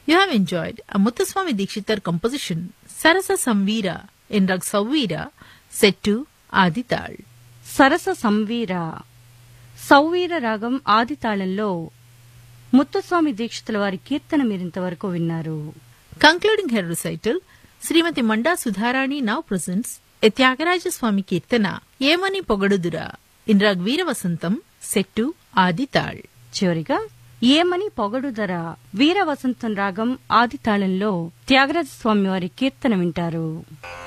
You have enjoyed a Muthuswami Dikshitar composition Sarasa Samveera in Rag Savveera set to Adi Tal. సరస సంవీర సౌవీర రాగం ఆది తాళంలో ముత్తుస్వామి దీక్షితుల వారి కీర్తన మీరింతవరకు విన్నారు. Concluding her recital, Srimati Manda Sudharani now presents a Tyagaraja Swami Kirtana Yemani Pogadudura in Rag Veera Vasantam set to Adi Tal. చివరిగా ఏమని పొగడుదరా వీర వసంతం రాగం ఆది తాళంలో త్యాగరాజ స్వామి వారి కీర్తన వింటారు.